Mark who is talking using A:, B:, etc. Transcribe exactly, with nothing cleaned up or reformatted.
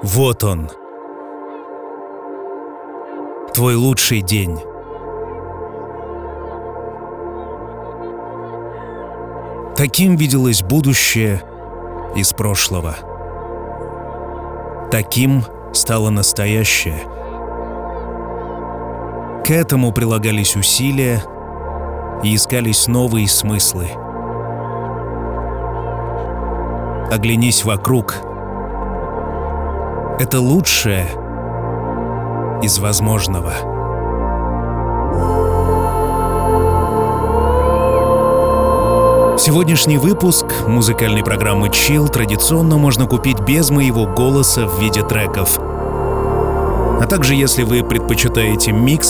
A: Вот он, твой лучший день. Таким виделось будущее из прошлого. Таким стало настоящее. К этому прилагались усилия и искались новые смыслы. Оглянись вокруг. Это лучшее из возможного. Сегодняшний выпуск музыкальной программы Chill традиционно можно купить без моего голоса в виде треков. А также, если вы предпочитаете микс